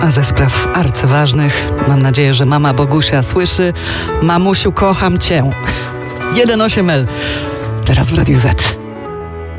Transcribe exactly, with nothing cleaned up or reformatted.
A ze spraw arcyważnych mam nadzieję, że mama Bogusia słyszy. Mamusiu, kocham cię. jeden osiem L. Teraz w Radiu Z.